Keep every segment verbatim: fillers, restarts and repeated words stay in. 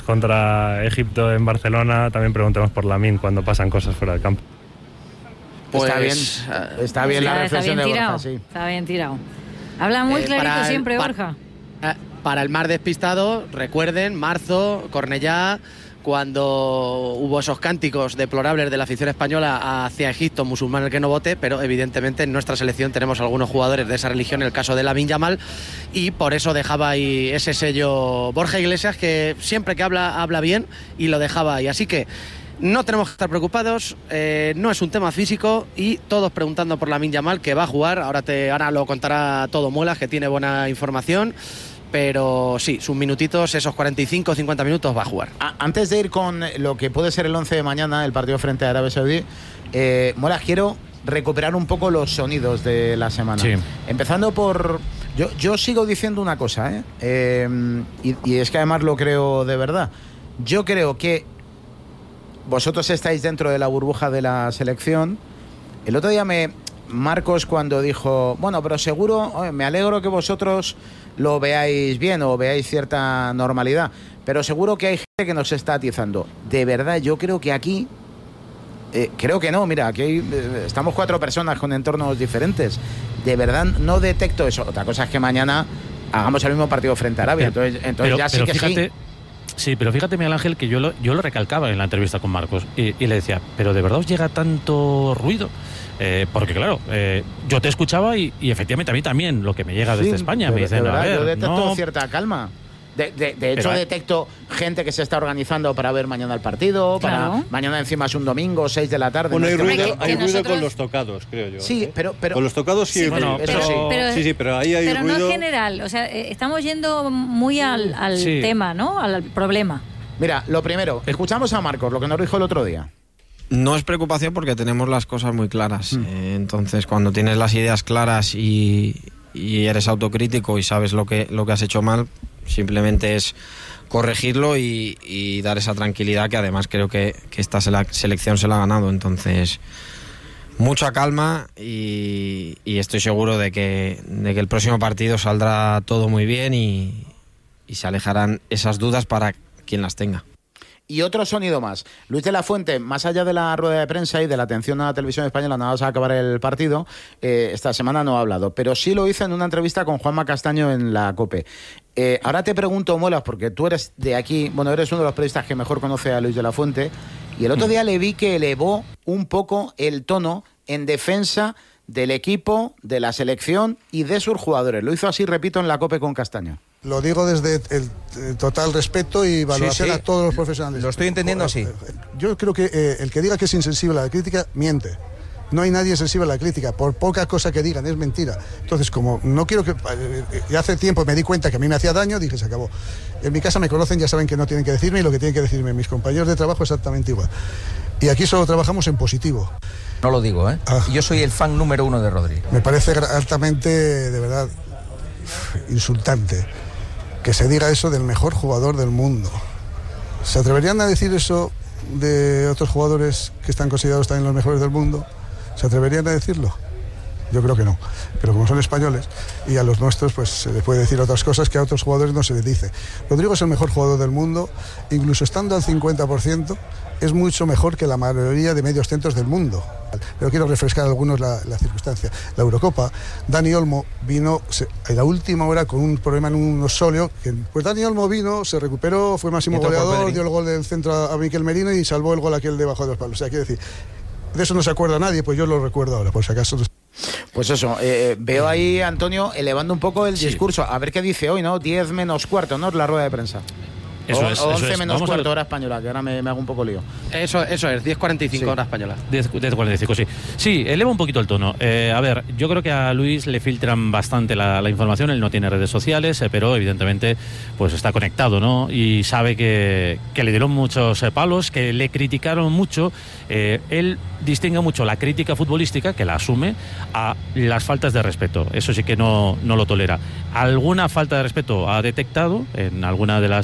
Marruecos contra Egipto en Barcelona, también preguntemos por Lamine cuando pasan cosas fuera del campo. Pues, está bien, está bien está, la reflexión está bien de tirado, Borja, sí. Está bien tirado. Habla muy Eh, clarito para el- siempre, pa- Borja. eh, Para el más despistado, recuerden, marzo, Cornellá, cuando hubo esos cánticos deplorables de la afición española hacia Egipto, musulmán el que no vote, pero evidentemente en nuestra selección tenemos algunos jugadores de esa religión, en el caso de Lamine Yamal, y por eso dejaba ahí ese sello Borja Iglesias, que siempre que habla, habla bien, y lo dejaba ahí. Así que no tenemos que estar preocupados, eh, no es un tema físico, y todos preguntando por Lamine Yamal, que va a jugar. Ahora, te, ahora lo contará todo Muelas, que tiene buena información. Pero sí, sus minutitos, esos cuarenta y cinco o cincuenta minutos va a jugar. Antes de ir con lo que puede ser el once de mañana, el partido frente a Arabia Saudí, eh, Molas, quiero recuperar un poco los sonidos de la semana. Sí. Empezando por... Yo, yo sigo diciendo una cosa, ¿eh? Eh, y, y es que además lo creo de verdad. Yo creo que vosotros estáis dentro de la burbuja de la selección. El otro día me... Marcos cuando dijo, bueno, pero seguro, oye, me alegro que vosotros lo veáis bien o veáis cierta normalidad, pero seguro que hay gente que nos está atizando. De verdad, yo creo que aquí, eh, creo que no, mira, aquí hay, eh, estamos cuatro personas con entornos diferentes. De verdad no detecto eso. Otra cosa es que mañana hagamos el mismo partido frente a Arabia, entonces, entonces pero, ya pero sí que fíjate, sí. Sí, pero fíjate, Miguel Ángel, que yo lo, yo lo recalcaba en la entrevista con Marcos y, y le decía, ¿pero de verdad os llega tanto ruido? Eh, porque claro, eh, yo te escuchaba y, y efectivamente a mí también lo que me llega desde Sí, España de, me dicen, de verdad, a ver, yo detecto no, cierta calma. De, de, de hecho, Pero, detecto gente que se está organizando para ver mañana el partido, Claro. para mañana encima es un domingo, seis de la tarde. Bueno, hay no es que- ruido, que- hay que ruido nosotros- con los tocados, creo yo. Sí, ¿eh? pero, pero Con los tocados sí, Sí, hay bueno, ruido. eso pero, sí. Pero- sí, sí, pero ahí hay Pero ruido. no general, o sea, eh, estamos yendo muy al, al Sí. tema, ¿no? Al problema. Mira, lo primero, escuchamos a Marcos, lo que nos dijo el otro día. No es preocupación porque tenemos las cosas muy claras. Mm. Eh, entonces, cuando tienes las ideas claras y, y eres autocrítico y sabes lo que, lo que has hecho mal, simplemente es corregirlo y, y dar esa tranquilidad que además creo que, que esta sele- selección se la ha ganado. Entonces, mucha calma y, y estoy seguro de que, de que el próximo partido saldrá todo muy bien y, y se alejarán esas dudas para quien las tenga. Y otro sonido más. Luis de la Fuente, más allá de la rueda de prensa y de la atención a la televisión española, nada más a acabar el partido, eh, esta semana no ha hablado, pero sí lo hizo en una entrevista con Juanma Castaño en la COPE. Eh, ahora te pregunto, Muelas, porque tú eres de aquí, bueno, eres uno de los periodistas que mejor conoce a Luis de la Fuente, y el otro día le vi que elevó un poco el tono en defensa del equipo, de la selección y de sus jugadores. Lo hizo así, repito, en la COPE con Castaño. Lo digo desde el, el total respeto y valoración Sí, sí. a todos los profesionales. Lo estoy entendiendo así. Yo creo que eh, el que diga que es insensible a la crítica, miente. No hay nadie sensible a la crítica, por poca cosa que digan, es mentira. Entonces, como no quiero que... eh, eh, hace tiempo me di cuenta que a mí me hacía daño, dije, se acabó. En mi casa me conocen, ya saben que no tienen que decirme, y lo que tienen que decirme mis compañeros de trabajo exactamente igual. Y aquí solo trabajamos en positivo. No lo digo, ¿eh? Ah. Yo soy el fan número uno de Rodri. Me parece gra- altamente, de verdad, insultante que se diga eso del mejor jugador del mundo. ¿Se atreverían a decir eso de otros jugadores que están considerados también los mejores del mundo? ¿Se atreverían a decirlo? Yo creo que no. Pero como son españoles y a los nuestros, pues se les puede decir otras cosas que a otros jugadores no se les dice. Rodrigo es el mejor jugador del mundo, incluso estando al cincuenta por ciento, es mucho mejor que la mayoría de medios centros del mundo. Pero quiero refrescar a algunos la, la circunstancia. La Eurocopa, Dani Olmo vino se, en la última hora con un problema en un osóleo. Que, pues Dani Olmo vino, se recuperó, fue máximo goleador, dio el gol del centro a, a Miquel Merino y salvó el gol aquel debajo de los palos. O sea, quiero decir, de eso no se acuerda nadie, pues yo lo recuerdo ahora, por si acaso. Pues eso, eh, veo ahí, Antonio, elevando un poco el Sí. discurso. A ver qué dice hoy, ¿no? diez menos cuarto, ¿no? La rueda de prensa. Eso o, es, o eso once es. menos Vamos a cuarto, ver. hora española, que ahora me, me hago un poco lío. Eso, eso es, diez cuarenta y cinco Sí. hora española. diez cuarenta y cinco, sí. Sí, eleva un poquito el tono. Eh, a ver, yo creo que a Luis le filtran bastante la, la información. Él no tiene redes sociales, eh, pero evidentemente pues está conectado, ¿no? Y sabe que, que le dieron muchos eh, palos, que le criticaron mucho. Eh, él distingue mucho la crítica futbolística, que la asume, a las faltas de respeto. Eso sí que no, no lo tolera. Alguna falta de respeto ha detectado en alguna de las eh, críticas.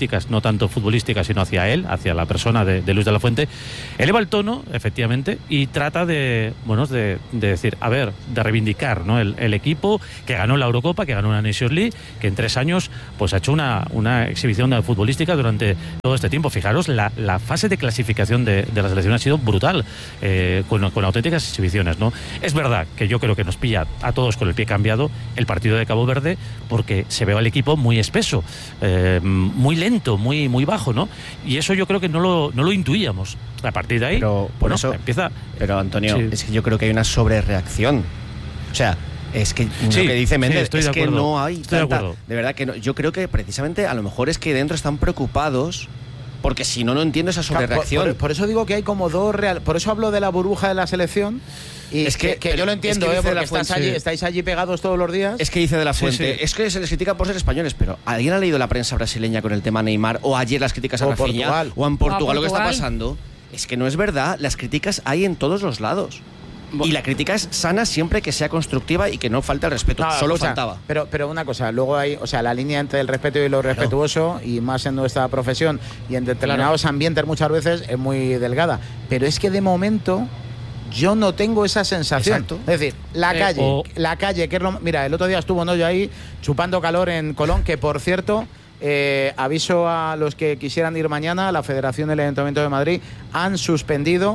críticas, no tanto futbolísticas, sino hacia él, hacia la persona de, de Luis de la Fuente, eleva el tono, efectivamente, y trata de, bueno, de, de decir, a ver, de reivindicar, ¿no? el, el equipo que ganó la Eurocopa, que ganó una Nations League, que en tres años pues ha hecho una, una exhibición futbolística durante todo este tiempo. Fijaros, la, la fase de clasificación de, de la selección ha sido brutal, eh, con, con auténticas exhibiciones, ¿no? Es verdad que yo creo que nos pilla a todos con el pie cambiado el partido de Cabo Verde, porque se ve al equipo muy espeso, eh, muy lento, muy, muy bajo, ¿no? Y eso yo creo que no lo, no lo intuíamos. A partir de ahí, pero por bueno, eso empieza. Pero Antonio, Sí. es que yo creo que hay una sobrereacción. O sea, es que Sí, lo que dice Méndez sí, es de que acuerdo. no hay Estoy de tanta, acuerdo. de verdad que no, yo creo que precisamente a lo mejor es que dentro están preocupados, porque si no, no entiendo esa Por, sobrereacción. por- por eso digo que hay como dos real. Por eso hablo de la burbuja de la selección. Y Es que- que, que yo lo entiendo, es que ¿eh? dice Porque la estás Fuente- allí, estáis allí pegados todos los días. Es que dice de la Sí, Fuente, sí. es que se les critica por ser españoles, pero ¿alguien ha leído la prensa brasileña con el tema Neymar? O ayer las críticas a O Rafinha, Portugal. o en Portugal, lo que está Portugal. pasando. Es que no es verdad, las críticas hay en todos los lados. Y la crítica es sana siempre que sea constructiva y que no falte el respeto. No, Solo escucha, faltaba. Pero, pero una cosa, luego hay, o sea, la línea entre el respeto y lo respetuoso, y más en nuestra profesión y en determinados ambientes muchas veces es muy delgada. Pero es que de momento yo no tengo esa sensación. Exacto. Es decir, la Eh, calle, o- la calle, que es lo, mira, el otro día estuvo Noyo ahí chupando calor en Colón, que por cierto, eh, aviso a los que quisieran ir mañana, la Federación del Ayuntamiento de Madrid han suspendido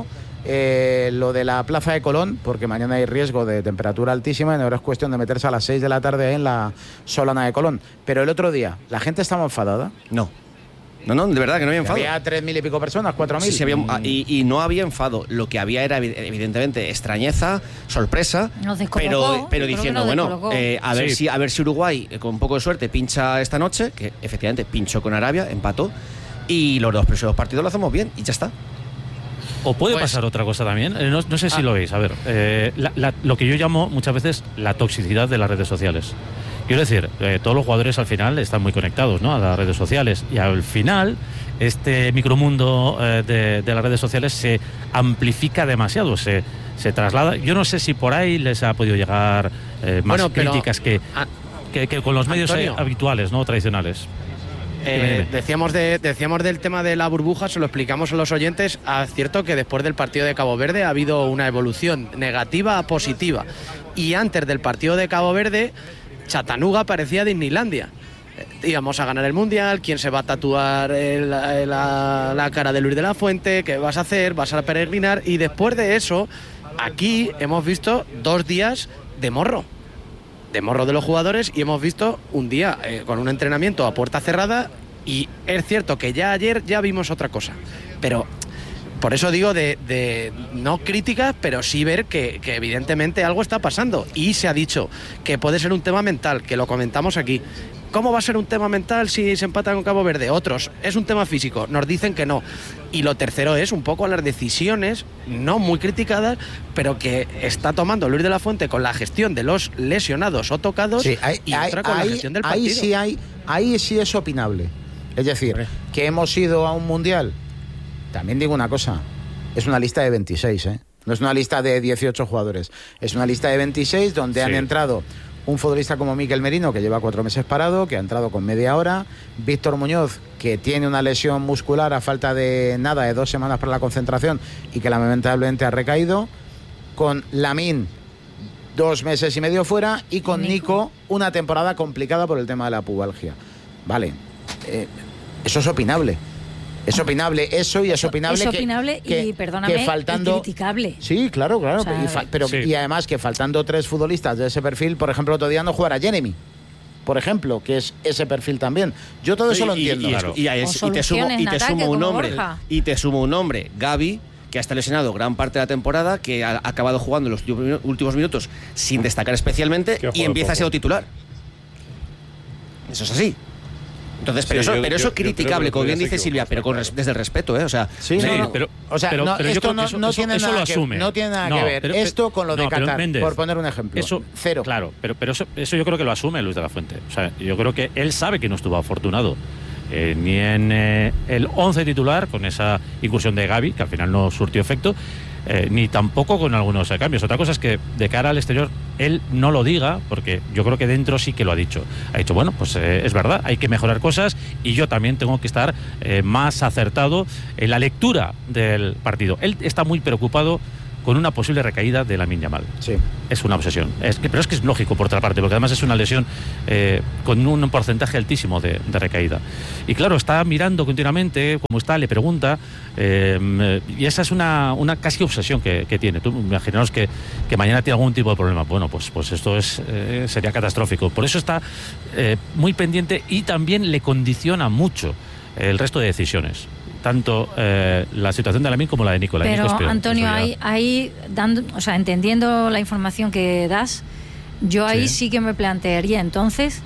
eh, lo de la plaza de Colón, porque mañana hay riesgo de temperatura altísima y ahora es cuestión de meterse a las seis de la tarde en la Solana de Colón. Pero el otro día, ¿la gente estaba enfadada? No. No, no, de verdad que no había enfado. Había tres mil y pico personas, cuatro mil. Sí, sí, había- ah, y, y no había enfado. Lo que había era, evi- evidentemente, extrañeza, sorpresa, Nos descolocó, pero, pero yo creo que diciendo, nos bueno, descolocó. eh, a, ver Sí. si, a ver si Uruguay, eh, con un poco de suerte, pincha esta noche, que efectivamente pinchó con Arabia, empató, y los dos próximos partidos lo hacemos bien, y ya está. O puede Pues- pasar otra cosa también, eh, no, no sé si Ah. lo veis, a ver, eh, la- la- lo que yo llamo muchas veces la toxicidad de las redes sociales. Quiero decir, eh, todos los jugadores al final están muy conectados, ¿no?, a las redes sociales, y al final este micromundo eh, de, de las redes sociales se amplifica demasiado, se, se traslada. Yo no sé si por ahí les ha podido llegar eh, más Bueno, pero- críticas que, Ah, que, que con los medios eh, Antonio. habituales, ¿no?, tradicionales. Eh, Dime, dime. decíamos, de, decíamos del tema de la burbuja, se lo explicamos a los oyentes. Es cierto que después del partido de Cabo Verde ha habido una evolución negativa a positiva. Y antes del partido de Cabo Verde, Chattanooga parecía Disneylandia. Eh, Íbamos a ganar el Mundial, quién se va a tatuar el- la, la cara de Luis de la Fuente, qué vas a hacer, vas a peregrinar. Y después de eso, aquí hemos visto dos días de morro. de morro de los jugadores, y hemos visto un día eh, con un entrenamiento a puerta cerrada, y es cierto que ya ayer ya vimos otra cosa, pero por eso digo de, de no críticas, pero sí ver que, que evidentemente algo está pasando, y se ha dicho que puede ser un tema mental, que lo comentamos aquí. ¿Cómo va a ser un tema mental si se empata con Cabo Verde? Otros, es un tema físico, nos dicen que no. Y lo tercero es un poco las decisiones, no muy criticadas, pero que está tomando Luis de la Fuente con la gestión de los lesionados o tocados, Sí, hay- y hay- otra con ahí- la gestión del ahí partido. sí hay, ahí sí es opinable. Es decir, que hemos ido a un mundial. También digo una cosa, es una lista de veintiséis, ¿eh? No es una lista de dieciocho jugadores, es una lista de veintiséis donde Sí. han entrado un futbolista como Mikel Merino, que lleva cuatro meses parado, que ha entrado con media hora, Víctor Muñoz, que tiene una lesión muscular a falta de nada, de dos semanas para la concentración, y que lamentablemente ha recaído, con Lamine, dos meses y medio fuera, y con Nico, Nico. una temporada complicada por el tema de la pubalgia. Vale, eh, eso es opinable. Es opinable eso, y es Eso- opinable es que- opinable que, y, perdóname, que faltando y criticable. Sí, claro, claro, O sea, y fa- pero sí. y además que faltando tres futbolistas de ese perfil, por ejemplo, otro día no jugara Jeremy, por ejemplo, que es ese perfil también. Yo todo eso lo Y- y- entiendo. Y, Claro. y- y- O y te sumo, soluciones y en te ataque, sumo un como nombre. Borja. Y te sumo un nombre, Gavi, que ha estado lesionado gran parte de la temporada, que ha acabado jugando los últimos- últimos minutos sin destcar especialmente, Que ha y jugado empieza poco. siendo titular. Eso es así. Entonces, pero Sí, eso, yo- pero yo- eso yo es creo que criticable, el como otro bien día se dice Silvia, equivocó, pero con está res- claro. desde el respeto, ¿eh? O sea, Sí, Sí, no, no. pero- o sea, pero- no, pero yo esto creo que no, eso- no eso- tiene eso nada lo que, asume. no tiene nada No, que ver pero- esto con lo de no, pero Qatar, Méndez, por poner un ejemplo. Eso, Cero. Claro, pero, pero eso, eso yo creo que lo asume Luis de la Fuente. O sea, yo creo que él sabe que no estuvo afortunado eh, ni en eh, el once titular, con esa incursión de Gavi, que al final no surtió efecto, eh, ni tampoco con algunos eh, cambios. Otra cosa es que de cara al exterior él no lo diga, porque yo creo que dentro sí que lo ha dicho. Ha dicho, bueno, pues eh, es verdad, hay que mejorar cosas y yo también tengo que estar eh, más acertado en la lectura del partido. Él está muy preocupado con una posible recaída de Lamine Yamal. Sí. Es una obsesión. Es que, pero es que es lógico por otra parte, porque además es una lesión eh, con un porcentaje altísimo de, de recaída. Y claro, está mirando continuamente cómo está, le pregunta, eh, y esa es una, una casi obsesión que, que tiene. Tú imaginaos que, que mañana tiene algún tipo de problema. Bueno, pues, pues esto es eh, sería catastrófico. Por eso está eh, muy pendiente y también le condiciona mucho el resto de decisiones. Tanto eh, la situación de Lamine como la de Nico. La Pero, Nico es peor, Antonio, ahí, ahí dando, o sea, entendiendo la información que das, yo ahí sí, sí que me plantearía entonces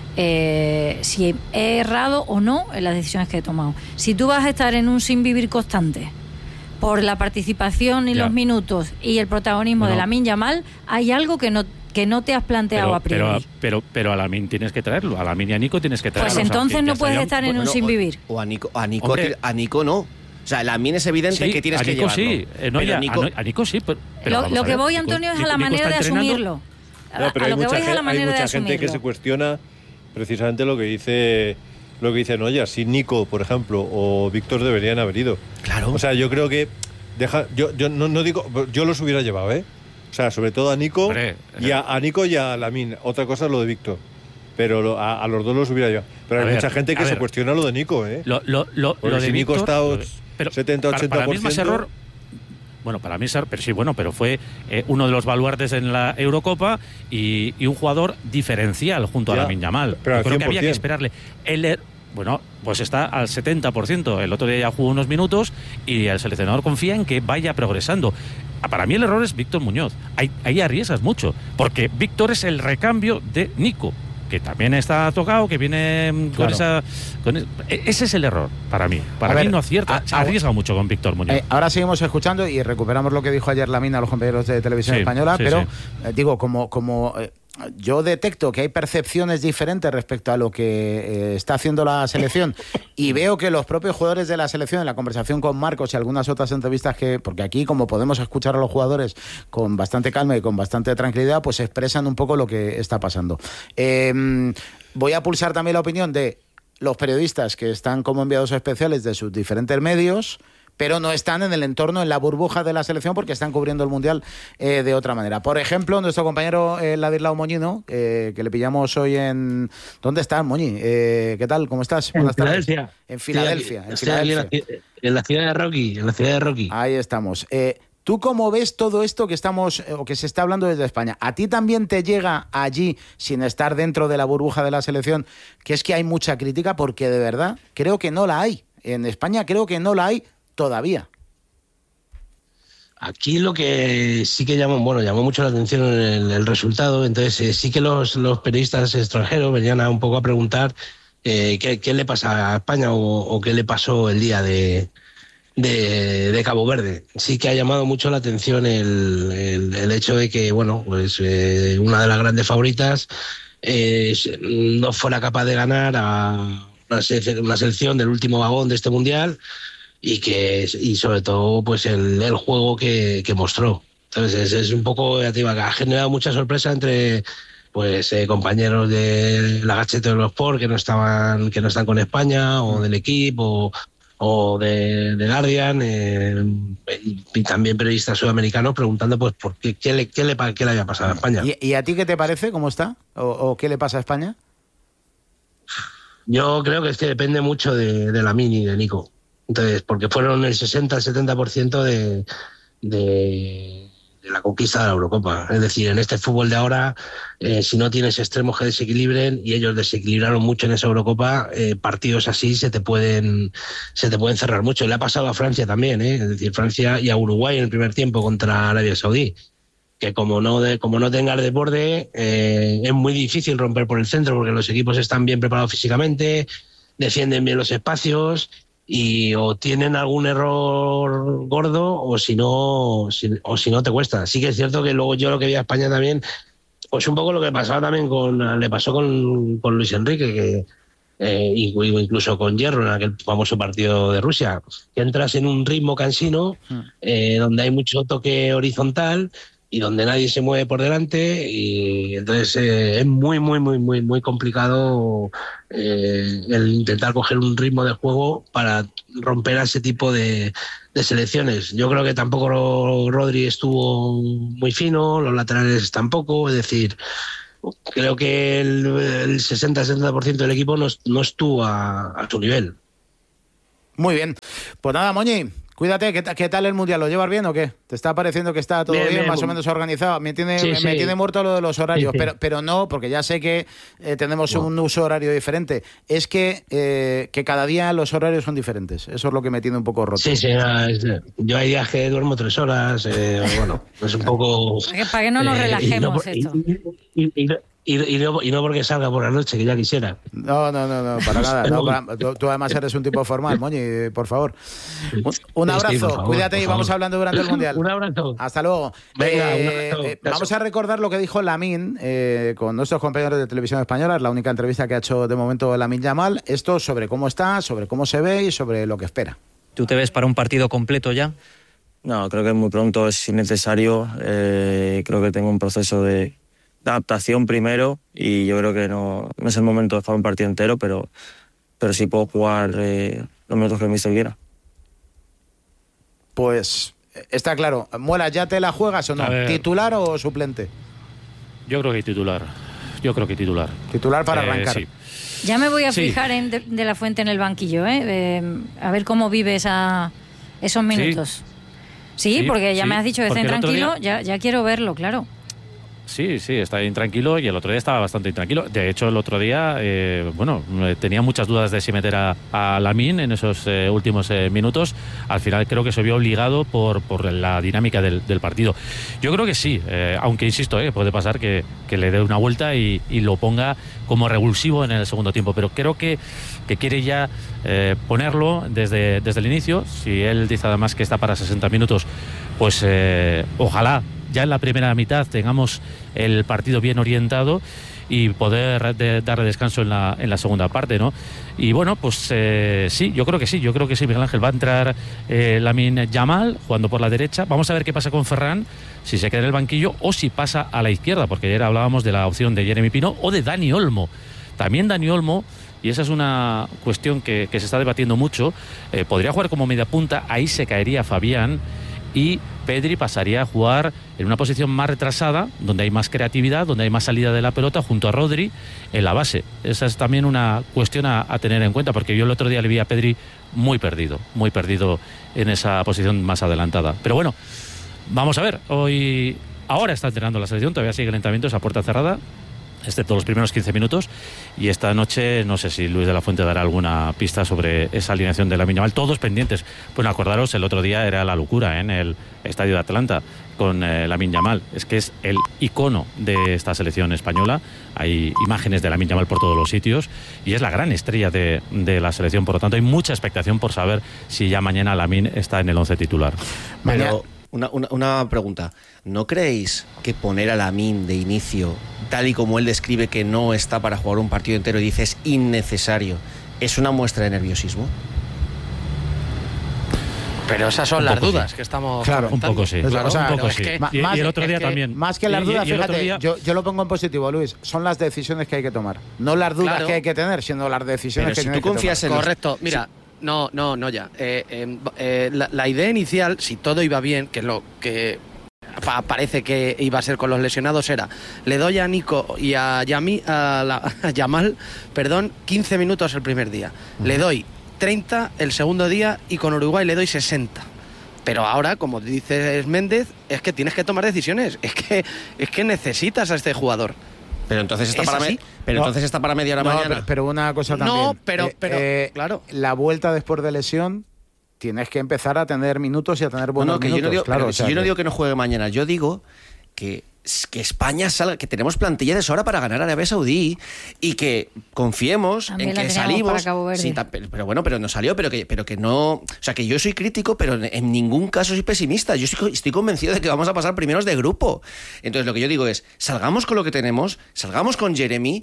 eh, si he errado o no en las decisiones que he tomado. Si tú vas a estar en un sin vivir constante por la participación y ya. los minutos y el protagonismo bueno. de Lamine Yamal, hay algo que no que no te has planteado pero, a priori. Pero, pero, pero a Lamine tienes que traerlo, a Lamine y a Nico tienes que traerlo. Pues entonces o sea, no puedes estarían, estar en bueno, un sin vivir. O a Nico, a Nico, a Nico no. O sea, Lamine es evidente sí, que tienes a que Nico llevarlo. Sí. Eh, no, pero ya, Nico, a, a Nico sí, pero, pero lo, lo que voy, Antonio, Nico, es a la Nico manera de asumirlo. A, no, pero a hay lo que mucha, voy es a la manera hay mucha de asumirlo. gente que se cuestiona precisamente lo que dice lo que dice Noya. Si Nico, por ejemplo, o Víctor deberían haber ido. Claro. O sea, yo creo que deja, yo, yo no, no digo, yo los hubiera llevado, ¿eh? O sea, sobre todo a Nico Hombre, y a, a Nico y a Lamine. Otra cosa es lo de Víctor. Pero lo, a, a los dos los hubiera llevado. Pero hay ver, mucha gente que se cuestiona lo de Nico, ¿eh? Lo, lo, lo, lo de si Nico Víctor, está setenta a ochenta por ciento. Para, para mí es más error. Bueno, para mí es error, pero sí, bueno, pero fue eh, uno de los baluartes en la Eurocopa y, y un jugador diferencial junto ya, a Lamine Yamal. Pero Yo creo que había que esperarle. El, Bueno, pues está al setenta por ciento. El otro día ya jugó unos minutos y el seleccionador confía en que vaya progresando. Para mí el error es Víctor Muñoz. Ahí, ahí arriesgas mucho, porque Víctor es el recambio de Nico, que también está tocado, que viene con claro. esa... Con es, ese es el error para mí. Para a mí ver, no acierta, a, arriesga a, mucho con Víctor Muñoz. Eh, ahora seguimos escuchando y recuperamos lo que dijo ayer Lamine a los compañeros de Televisión sí, Española, sí, pero sí. Eh, digo, como... como eh, yo detecto que hay percepciones diferentes respecto a lo que eh, está haciendo la selección y veo que los propios jugadores de la selección, en la conversación con Marcos y algunas otras entrevistas que, porque aquí como podemos escuchar a los jugadores con bastante calma y con bastante tranquilidad, pues expresan un poco lo que está pasando. Eh, voy a pulsar también la opinión de los periodistas que están como enviados especiales de sus diferentes medios, pero no están en el entorno, en la burbuja de la selección, porque están cubriendo el Mundial eh, de otra manera. Por ejemplo, nuestro compañero eh, Ladislao Moñino, eh, que le pillamos hoy en... ¿Dónde estás, Moñi? Eh, ¿Qué tal? ¿Cómo estás? En Filadelfia. En Filadelfia. En Filadelfia. En, en la ciudad de Rocky, en la ciudad de Rocky. Ahí estamos. Eh, ¿Tú cómo ves todo esto que estamos o que se está hablando desde España? ¿A ti también te llega allí, sin estar dentro de la burbuja de la selección, que es que hay mucha crítica? Porque de verdad creo que no la hay. En España creo que no la hay todavía. Aquí lo que sí que llamó, bueno, llamó mucho la atención el, el resultado, entonces eh, sí que los, los periodistas extranjeros venían a un poco a preguntar eh, qué, qué le pasa a España o, o qué le pasó el día de, de, de Cabo Verde. Sí que ha llamado mucho la atención el, el, el hecho de que, bueno, pues eh, una de las grandes favoritas eh, no fuera capaz de ganar a una selección, una selección del último vagón de este Mundial, y que y sobre todo pues el, el juego que, que mostró. Entonces es, es un poco, ya te digo, que ha generado mucha sorpresa entre pues eh, compañeros de la Gacheta de los Sport que no estaban que no están con España, o del equipo, o, o de, de Guardian, eh, y, y también periodistas sudamericanos preguntando pues por qué, qué, le, qué, le, qué le había pasado a España. ¿Y, y a ti qué te parece? ¿Cómo está? ¿O, o qué le pasa a España? Yo creo que es que depende mucho de, de Lamine y de Nico. Entonces, porque fueron el sesenta al setenta por ciento de, de, de la conquista de la Eurocopa. Es decir, en este fútbol de ahora, eh, si no tienes extremos que desequilibren, y ellos desequilibraron mucho en esa Eurocopa, eh, partidos así se te pueden se te pueden cerrar mucho. Le ha pasado a Francia también, ¿eh? Es decir, Francia y a Uruguay en el primer tiempo contra Arabia Saudí, que como no de, como no tengas desborde, eh, es muy difícil romper por el centro, porque los equipos están bien preparados físicamente, defienden bien los espacios, y o tienen algún error gordo, o si no si, o si no te cuesta. Sí que es cierto que luego yo lo que vi a España también, pues un poco lo que pasaba también con le pasó con, con Luis Enrique, que, eh, incluso con Hierro en aquel famoso partido de Rusia, que entras en un ritmo cansino eh, donde hay mucho toque horizontal y donde nadie se mueve por delante, y entonces eh, es muy, muy, muy, muy, muy complicado eh, el intentar coger un ritmo de juego para romper a ese tipo de, de selecciones. Yo creo que tampoco Rodri estuvo muy fino, los laterales tampoco, es decir, creo que el, el sesenta a setenta por ciento del equipo no, no estuvo a, a su nivel. Muy bien. Pues nada, Moñi, cuídate. ¿Qué, ¿Qué tal el Mundial? ¿Lo llevas bien o qué? ¿Te está pareciendo que está todo bien, bien, bien más o menos organizado? Me tiene, sí, me, sí. me tiene muerto lo de los horarios, sí, sí. Pero, pero no, porque ya sé que eh, tenemos no. un uso horario diferente. Es que, eh, que cada día los horarios son diferentes. Eso es lo que me tiene un poco roto. Sí, sí. Yo hay días que duermo tres horas. Eh, bueno, es un poco... Para que, para que no nos eh, relajemos y esto. Y, y, y, Y, y, no, y no porque salga por la noche, que ya quisiera. No, no, no, no para nada. No, para, tú, tú además eres un tipo formal, Moñi, por favor. Un, un abrazo, sí, sí, favor, cuídate y vamos favor. hablando durante el Mundial. Un abrazo. Hasta luego. Venga, eh, un abrazo. Eh, vamos a recordar lo que dijo Lamine eh, con nuestros compañeros de Televisión Española, es la única entrevista que ha hecho de momento Lamine Yamal. Esto sobre cómo está, sobre cómo se ve y sobre lo que espera. ¿Tú te ves para un partido completo ya? No, creo que muy pronto es innecesario. Eh, creo que tengo un proceso de... de adaptación primero y yo creo que no, no es el momento de jugar un partido entero, pero, pero sí puedo jugar eh, los minutos que el míster quiera. Pues está claro. Muela, ¿ya te la juegas o no? ¿Titular o suplente? Yo creo que titular. Yo creo que titular. Titular para eh, arrancar. Sí. Ya me voy a sí. fijar en de, de la Fuente en el banquillo, ¿eh? Eh, a ver cómo vive esa, esos minutos. Sí, sí, sí porque ya sí, me has dicho que está intranquilo, día... ya, ya quiero verlo, claro. Sí, sí, está intranquilo y el otro día estaba bastante intranquilo. De hecho, el otro día, eh, bueno, tenía muchas dudas de si meter a, a Lamine en esos eh, últimos eh, minutos. Al final creo que se vio obligado por, por la dinámica del, del partido. Yo creo que sí, eh, aunque insisto, eh, puede pasar que, que le dé una vuelta y, y lo ponga como revulsivo en el segundo tiempo. Pero creo que, que quiere ya eh, ponerlo desde, desde el inicio. Si él dice además que está para sesenta minutos, pues eh, ojalá ya en la primera mitad tengamos el partido bien orientado y poder de, darle descanso en la, en la segunda parte, ¿no? Y bueno, pues eh, sí, yo creo que sí, yo creo que sí, Miguel Ángel. Va a entrar eh, Lamine Yamal jugando por la derecha. Vamos a ver qué pasa con Ferran, si se queda en el banquillo o si pasa a la izquierda, porque ayer hablábamos de la opción de Jeremy Pino o de Dani Olmo. También Dani Olmo, y esa es una cuestión que, que se está debatiendo mucho, eh, podría jugar como media punta, ahí se caería Fabián y Pedri pasaría a jugar en una posición más retrasada, donde hay más creatividad, donde hay más salida de la pelota, junto a Rodri en la base. Esa es también una cuestión a, a tener en cuenta, porque yo el otro día le vi a Pedri muy perdido, muy perdido en esa posición más adelantada. Pero bueno, vamos a ver. Hoy, ahora está entrenando la selección, todavía sigue el entrenamiento, esa puerta cerrada, excepto los primeros quince minutos, y esta noche no sé si Luis de la Fuente dará alguna pista sobre esa alineación de Lamine Yamal. Todos pendientes. Bueno, acordaros, el otro día era la locura ¿eh? en el estadio de Atlanta con eh, Lamine Yamal. Es que es el icono de esta selección española. Hay imágenes de Lamine Yamal por todos los sitios y es la gran estrella de, de la selección. Por lo tanto, hay mucha expectación por saber si ya mañana Lamine está en el once titular. Pero una, una, una pregunta. ¿No creéis que poner a Lamine de inicio, tal y como él describe que no está para jugar un partido entero y dice es innecesario, es una muestra de nerviosismo? Pero esas son las dudas sí. que estamos claro, comentando. Un poco sí. Claro, un claro, poco es sí. Que, y, más, y el otro día que, también. Más que las y, dudas, y, y fíjate, día... yo, yo lo pongo en positivo, Luis. Son las decisiones que hay que tomar. No las dudas claro. que hay que tener, sino las decisiones Pero que si hay tú confías que en tomar. Correcto. Mira, sí. no, no, no ya. Eh, eh, eh, la, la idea inicial, si todo iba bien, que lo que parece que iba a ser con los lesionados, era le doy a Nico y a, Yami, a, la, a Yamal perdón, quince minutos el primer día, uh-huh. le doy treinta el segundo día y con Uruguay le doy sesenta. Pero ahora, como dices Méndez, es que tienes que tomar decisiones, es que, es que necesitas a este jugador. Pero entonces está para me, pero no, entonces está para media hora no, mañana. Pero, pero una cosa también. No, pero, eh, pero eh, claro, la vuelta después de lesión, tienes que empezar a tener minutos y a tener buenos no, no, que minutos. Yo no digo, claro, pero o sea, si yo no que... digo que no juegue mañana, yo digo que, que España salga, que tenemos plantilla de sobra para ganar a Arabia Saudí y que confiemos también en que salimos. Sí, pero bueno, pero no salió, pero que, pero que no. O sea, que yo soy crítico, pero en, en ningún caso soy pesimista. Yo estoy, estoy convencido de que vamos a pasar primeros de grupo. Entonces, lo que yo digo es: salgamos con lo que tenemos, salgamos con Jeremy.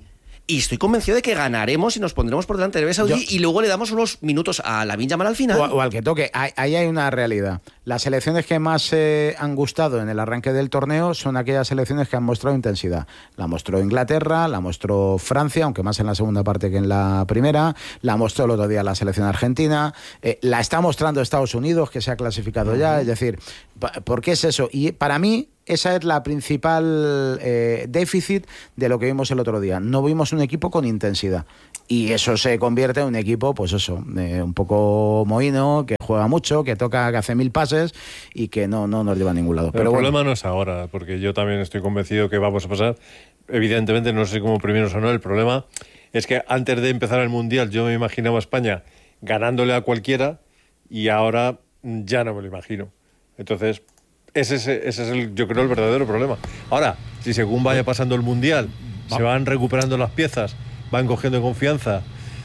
y estoy convencido de que ganaremos y nos pondremos por delante de Arabia Saudí Yo, y luego le damos unos minutos a Lamine Yamal al final. O, o al que toque. Ahí, ahí hay una realidad. Las selecciones que más eh, han gustado en el arranque del torneo son aquellas selecciones que han mostrado intensidad. La mostró Inglaterra, la mostró Francia, aunque más en la segunda parte que en la primera, la mostró el otro día la selección argentina, eh, la está mostrando Estados Unidos, que se ha clasificado uh-huh. ya. Es decir, ¿por qué es eso? Y para mí esa es la principal eh, déficit de lo que vimos el otro día. No vimos un equipo con intensidad. Y eso se convierte en un equipo, pues eso, eh, un poco mohino, que juega mucho, que toca, que hace mil pases y que no, no nos lleva a ningún lado. Pero Pero el bueno. problema no es ahora, porque yo también estoy convencido que vamos a pasar. Evidentemente, no sé cómo primeros o no. El problema es que antes de empezar el Mundial yo me imaginaba a España ganándole a cualquiera y ahora ya no me lo imagino. Entonces, ese es, ese es el, yo creo, el verdadero problema. Ahora, si según vaya pasando el Mundial, se van recuperando las piezas, van cogiendo confianza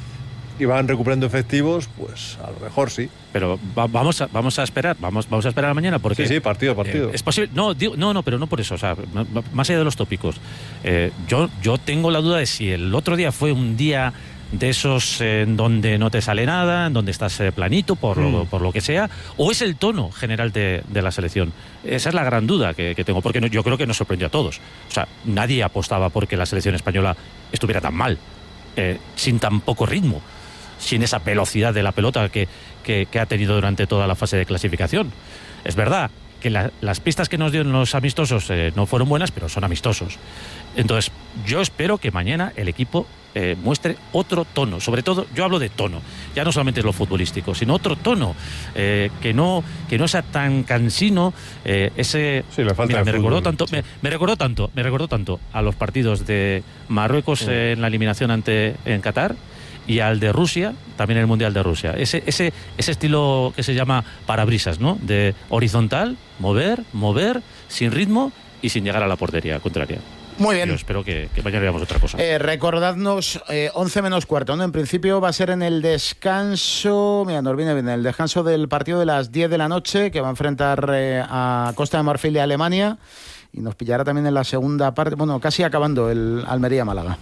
y van recuperando efectivos, pues a lo mejor sí. Pero va, vamos a vamos a esperar, vamos vamos a esperar a mañana porque sí, sí, partido a partido. Eh, es posible, no, digo, no, no, pero no por eso, o sea, más allá de los tópicos. Eh, yo yo tengo la duda de si el otro día fue un día de esos eh, en donde no te sale nada, en donde estás eh, planito por lo, mm. por lo que sea, o es el tono general de, de la selección. Esa es la gran duda que, que tengo, porque no, yo creo que nos sorprendió a todos. O sea, nadie apostaba porque la selección española estuviera tan mal, eh, sin tan poco ritmo, sin esa velocidad de la pelota que, que, que ha tenido durante toda la fase de clasificación. Es verdad que la, las pistas que nos dieron los amistosos eh, no fueron buenas, pero son amistosos. Entonces, yo espero que mañana el equipo eh, muestre otro tono. Sobre todo, yo hablo de tono, ya no solamente es lo futbolístico, sino otro tono, eh, que no que no sea tan cansino. Eh, ese sí, le falta mira, me fútbol, recordó tanto, sí. me, me recordó tanto, me recordó tanto a los partidos de Marruecos sí. eh, en la eliminación ante en Qatar. Y al de Rusia, también el Mundial de Rusia. Ese, ese, ese estilo que se llama parabrisas, ¿no? De horizontal, mover, mover, sin ritmo y sin llegar a la portería contraria. Muy bien. Yo espero que, que mañana veamos otra cosa. Eh, recordadnos, eh, once menos cuarto, ¿no? En principio va a ser en el descanso, mira, nos viene bien, el descanso del partido de las diez de la noche, que va a enfrentar eh, a Costa de Marfil y a Alemania, y nos pillará también en la segunda parte, bueno, casi acabando el Almería-Málaga.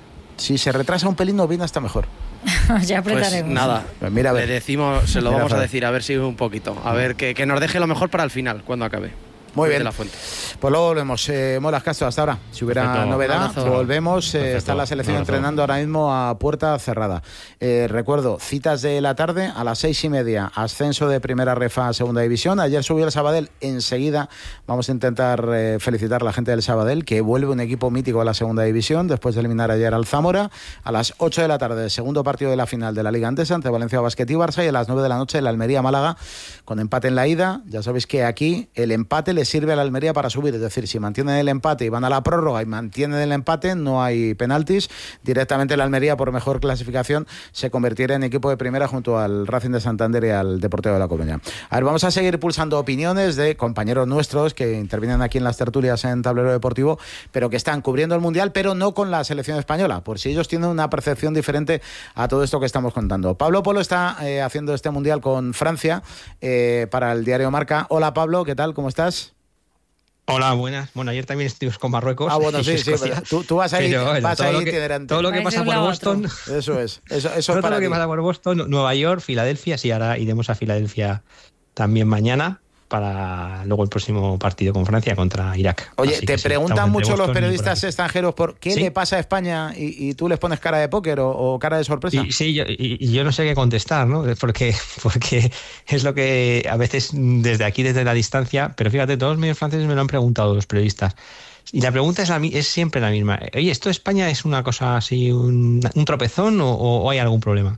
Si se retrasa un pelín, nos viene hasta mejor. Ya apretaremos. Pues nada, pues mira, a ver. le decimos, se lo Mira, vamos a a ver. decir, a ver si un poquito. A ver, que, que nos deje lo mejor para el final, cuando acabe. Muy bien. La fuente. Pues luego volvemos. Eh, Molas Castro, hasta ahora. Si hubiera Perfecto. novedad, Abrazo. volvemos. Eh, está la selección Abrazo. entrenando ahora mismo a puerta cerrada. Eh, recuerdo, citas de la tarde a las seis y media. Ascenso de primera refa a segunda división. Ayer subió el Sabadell. Enseguida vamos a intentar eh, felicitar a la gente del Sabadell, que vuelve un equipo mítico a la segunda división después de eliminar ayer al Zamora. A las ocho de la tarde, segundo partido de la final de la Liga Andesa entre Valencia Basket y Barça. Y a las nueve de la noche, el Almería-Málaga, con empate en la ida. Ya sabéis que aquí el empate le sirve a la Almería para subir, es decir, si mantienen el empate y van a la prórroga y mantienen el empate, no hay penaltis, directamente la Almería, por mejor clasificación, se convertirá en equipo de primera junto al Racing de Santander y al Deportivo de La Coruña. A ver, vamos a seguir pulsando opiniones de compañeros nuestros que intervienen aquí en las tertulias en Tablero Deportivo, pero que están cubriendo el Mundial, pero no con la selección española, por si ellos tienen una percepción diferente a todo esto que estamos contando. Pablo Polo está eh, haciendo este Mundial con Francia eh, para el diario Marca. Hola Pablo, ¿qué tal? ¿Cómo estás? Hola, buenas. Bueno, ayer también estuvimos con Marruecos. Ah, bueno, sí, sí. Pero tú, tú vas ahí, pero, bueno, vas todo ahí lo que, itinerante. todo lo que pasa por Boston. Eso es. Eso, eso todo es para lo que ti. pasa por Boston, Nueva York, Filadelfia. Sí, ahora iremos a Filadelfia también mañana para luego el próximo partido con Francia contra Irak. Oye, Así te que sí, preguntan mucho los Boston periodistas extranjeros por qué ¿Sí? le pasa a España y, y tú les pones cara de póker o, o cara de sorpresa. Y, sí, yo, y, y yo no sé qué contestar, ¿no? Porque, porque es lo que a veces desde aquí, desde la distancia, pero fíjate, todos los medios franceses me lo han preguntado los periodistas. Y la pregunta es, la, es siempre la misma. Oye, ¿esto de España es una cosa así, un, un tropezón o, o hay algún problema?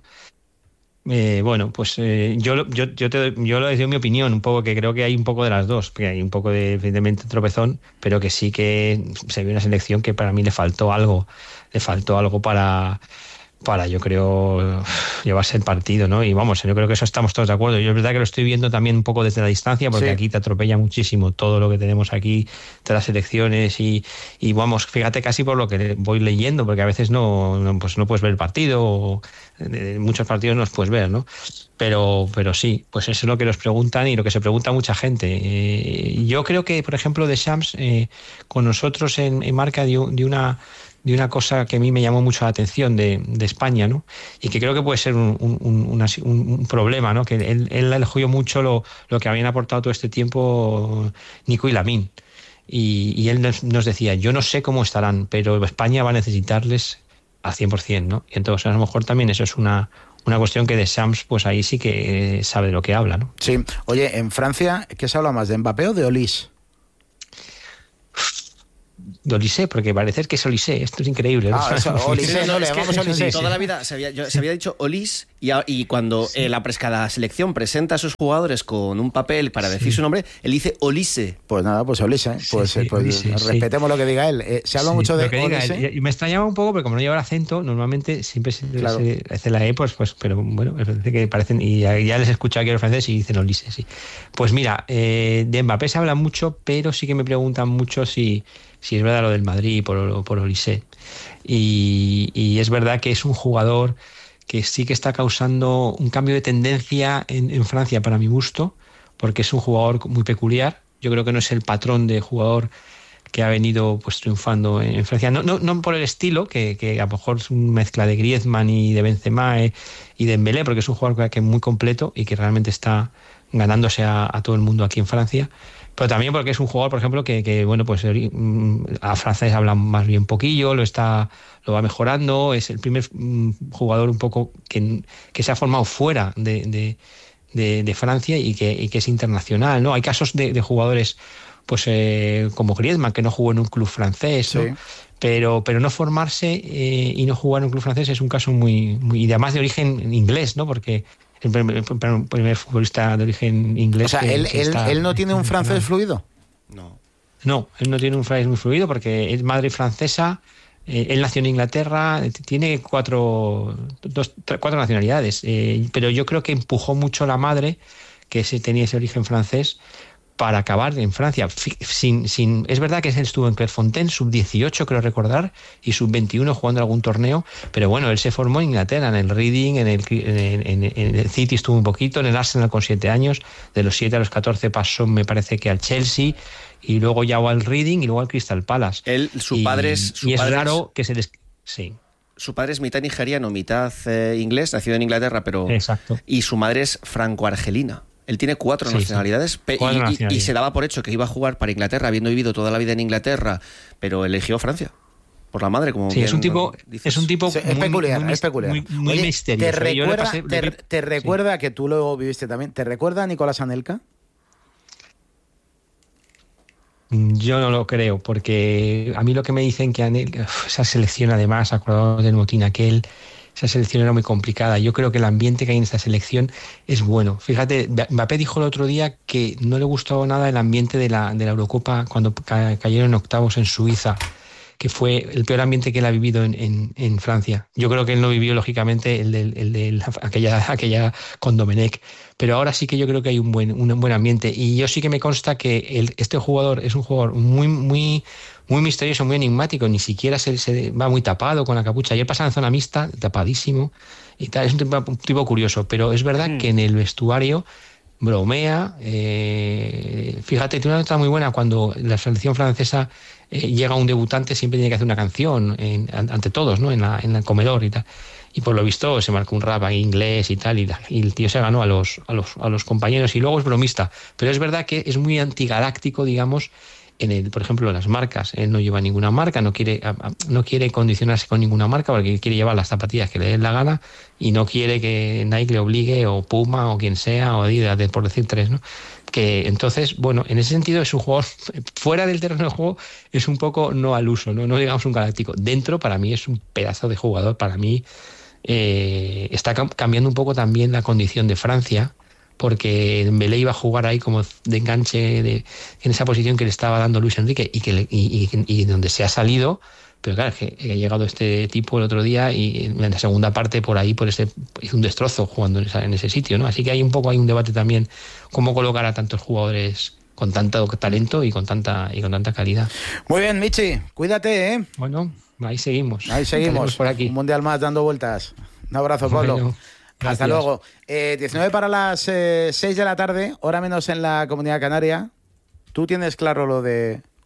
Eh, bueno, pues eh, yo, yo, yo, te, yo les doy mi opinión, un poco que creo que hay un poco de las dos, que hay un poco de, evidentemente, tropezón, pero que sí que se ve una selección que para mí le faltó algo, le faltó algo para, para yo creo, llevarse el partido, ¿no? Y vamos, yo creo que eso estamos todos de acuerdo. Yo es verdad que lo estoy viendo también un poco desde la distancia, porque sí. Aquí te atropella muchísimo todo lo que tenemos aquí, todas las elecciones y, y vamos, fíjate casi por lo que voy leyendo, porque a veces no, no, pues no puedes ver el partido, o en muchos partidos no los puedes ver, ¿no? Pero, pero sí, pues eso es lo que nos preguntan y lo que se pregunta mucha gente. Eh, yo creo que, por ejemplo, Deschamps eh, con nosotros en, en Marca dio, dio una de una cosa que a mí me llamó mucho la atención de, de España, ¿no? Y que creo que puede ser un, un, un, una, un problema, ¿no? Que él, él elogió mucho lo, lo que habían aportado todo este tiempo Nico y Lamine. Y, y él nos, nos decía, yo no sé cómo estarán, pero España va a necesitarles al cien por ciento, ¿no? Y entonces a lo mejor también eso es una, una cuestión que de Sams, pues ahí sí que sabe de lo que habla, ¿no? Sí. Oye, en Francia, ¿qué se habla más, de Mbappé o de Olise? De Olise, porque parece que es Olise, esto es increíble. Ah, eso, Olise, no, le llamamos Olise. Toda la vida se había, yo, se había dicho Olis y, a, y cuando sí. eh, la, cada selección presenta a sus jugadores con un papel para decir sí. su nombre, él dice Olise. Pues nada, pues Olise. Pues, sí, sí, pues Olise, respetemos sí. lo que diga él. Eh, se habla sí, mucho de Olise. Y me extrañaba un poco, porque como no lleva el acento, normalmente siempre se, claro. se hace la E, pues, pues pero bueno, parece que parecen, y ya, ya les he escuchado aquí a los franceses y dicen Olise, sí. Pues mira, eh, de Mbappé se habla mucho, pero sí que me preguntan mucho si si es verdad lo del Madrid por, por Olise. Y, y es verdad que es un jugador que sí que está causando un cambio de tendencia en, en Francia para mi gusto, porque es un jugador muy peculiar. Yo creo que no es el patrón de jugador que ha venido pues triunfando en Francia. No, no, no por el estilo, que, que a lo mejor es una mezcla de Griezmann y de Benzema y de Dembélé, porque es un jugador que es muy completo y que realmente está ganándose a, a todo el mundo aquí en Francia. Pero también porque es un jugador, por ejemplo, que, que bueno, pues a francés habla más bien poquillo, lo está, lo va mejorando, es el primer jugador un poco que, que se ha formado fuera de, de, de, de Francia y que, y que es internacional, ¿no? Hay casos de, de jugadores, pues eh, como Griezmann, que no jugó en un club francés, ¿no? Sí. Pero, pero no formarse eh, y no jugar en un club francés es un caso muy, muy, y además de origen inglés, ¿no? Porque el primer, el primer futbolista de origen inglés. O sea, que, él, que él, está, él no tiene un francés fluido. No. No, él no tiene un francés muy fluido porque es madre francesa. Eh, él nació en Inglaterra, tiene cuatro, dos, tres, cuatro nacionalidades. Eh, pero yo creo que empujó mucho la madre, que ese, tenía ese origen francés, para acabar en Francia. Sin, sin, es verdad que él estuvo en Clairefontaine, sub dieciocho creo recordar, y sub veintiuno jugando algún torneo, pero bueno, él se formó en Inglaterra, en el Reading, en el, en, en, en el City estuvo un poquito, en el Arsenal con siete años, de los siete a los catorce pasó, me parece que al Chelsea, y luego ya al Reading y luego al Crystal Palace. Él, su y, padre es... Su y es padre raro que se les... Sí. Su padre es mitad nigeriano, mitad eh, inglés, nacido en Inglaterra, pero... Exacto. Y su madre es franco-argelina. Él tiene cuatro sí, nacionalidades, sí. Pe- cuatro y, nacionalidades y se daba por hecho que iba a jugar para Inglaterra, habiendo vivido toda la vida en Inglaterra, pero eligió Francia. Por la madre, como sí, bien es un tipo, dices. Es un tipo sí, muy, es peculiar, muy, es peculiar. Muy, muy Oye, misterioso. ¿Te recuerda, pasé, te, vi, te recuerda sí. que tú lo viviste también? ¿Te recuerda a Nicolás Anelka? Yo no lo creo, porque a mí lo que me dicen que Anelka, esa selección además, acordado del motín aquel, esa selección era muy complicada. Yo creo que el ambiente que hay en esta selección es bueno. Fíjate, Mbappé dijo el otro día que no le gustó nada el ambiente de la, de la Eurocopa cuando ca- cayeron en octavos en Suiza, que fue el peor ambiente que él ha vivido en, en, en Francia. Yo creo que él no vivió, lógicamente, el de, el de aquella, aquella con Domenech, pero ahora sí que yo creo que hay un buen, un buen ambiente. Y yo sí que me consta que el, este jugador es un jugador muy, muy, muy misterioso, muy enigmático, ni siquiera se, se va muy tapado con la capucha. Ayer pasaba en zona mixta, tapadísimo, y tal. Es un tipo, un tipo curioso, pero es verdad mm. que en el vestuario bromea. Eh, fíjate, tiene una nota muy buena cuando la selección francesa eh, llega un debutante, siempre tiene que hacer una canción en, ante todos, ¿no? En, la, en el comedor y tal. Y por lo visto se marcó un rap en inglés y tal, y, y el tío se ganó a los, a los, a los compañeros, y luego es bromista. Pero es verdad que es muy antigaláctico, digamos, en el, por ejemplo, las marcas. Él no lleva ninguna marca, no quiere, no quiere condicionarse con ninguna marca, porque quiere llevar las zapatillas que le den la gana y no quiere que Nike le obligue, o Puma, o quien sea, o Adidas, por decir tres, ¿no? Que entonces, bueno, en ese sentido es un jugador fuera del terreno de juego, es un poco no al uso, no, no digamos un galáctico. Dentro, para mí, es un pedazo de jugador. Para mí eh, está cambiando un poco también la condición de Francia, porque Dembélé iba a jugar ahí como de enganche de, en esa posición que le estaba dando Luis Enrique y que le, y, y, y donde se ha salido. Pero claro, que ha llegado este tipo el otro día y en la segunda parte por ahí por ese, hizo un destrozo jugando en, esa, en ese sitio, ¿no? Así que hay un poco hay un debate también cómo colocar a tantos jugadores con tanto talento y con tanta y con tanta calidad. Muy bien, Michi, cuídate, ¿eh? Bueno, ahí seguimos. Ahí seguimos. Por aquí. Un mundial más dando vueltas. Un abrazo, Pablo. Bueno, hasta luego. Eh, diecinueve para las eh, seis de la tarde, hora menos en la Comunidad Canaria. ¿Tú tienes claro lo de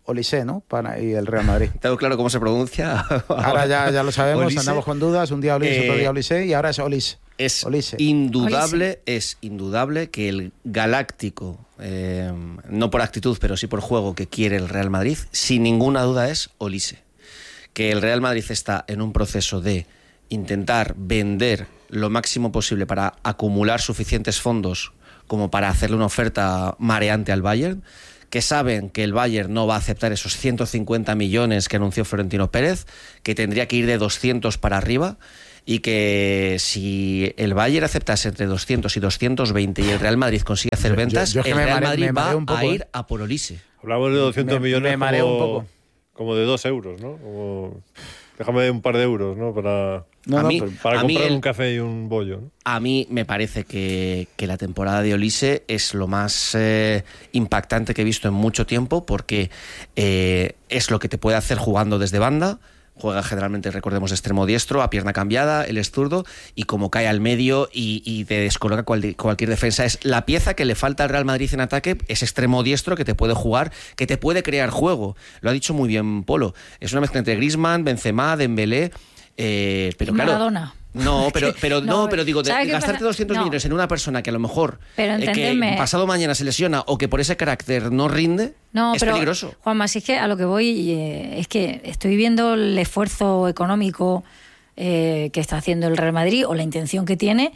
Olise, ¿no? Para, y el Real Madrid. Tengo claro cómo se pronuncia. Ahora ya, ya lo sabemos, Olise. andamos con dudas, un día Olise, Eh, otro día Olise y ahora es Olise. Es Olise. indudable, Olise. es indudable que el galáctico, eh, no por actitud, pero sí por juego que quiere el Real Madrid, sin ninguna duda es Olise. Que el Real Madrid está en un proceso de intentar vender lo máximo posible para acumular suficientes fondos como para hacerle una oferta mareante al Bayern, que saben que el Bayern no va a aceptar esos ciento cincuenta millones que anunció Florentino Pérez, que tendría que ir de doscientos para arriba, y que si el Bayern aceptase entre doscientos y doscientos veinte y el Real Madrid consigue hacer ventas, yo- yo es que el me Real mare- Madrid me mareo va un poco, a ir ¿eh? a por Olise. Hablamos de doscientos Me- millones me mareo como, un poco. como de dos euros, ¿no? Como, déjame un par de euros, ¿no? Para, No, a no, mí, pero- para a mí comprar el- un café y un bollo, ¿no? A mí me parece que, que la temporada de Olise es lo más eh, impactante que he visto en mucho tiempo, porque eh, es lo que te puede hacer jugando desde banda. Juega generalmente, recordemos, de extremo diestro, a pierna cambiada, él es zurdo, y como cae al medio y, y te descoloca cual, cualquier defensa. Es la pieza que le falta al Real Madrid en ataque, es extremo diestro que te puede jugar, que te puede crear juego. Lo ha dicho muy bien Polo. Es una mezcla entre Griezmann, Benzema, Dembélé, eh, pero claro... Maradona. No, pero, pero no, No, pero digo, de, ¿sabe qué gastarte pasa? doscientos No. millones en una persona que a lo mejor Pero eh, que entendedme. pasado mañana se lesiona o que por ese carácter no rinde, No, es pero, peligroso. Juanma, si es que a lo que voy eh, es que estoy viendo el esfuerzo económico eh, que está haciendo el Real Madrid o la intención que tiene,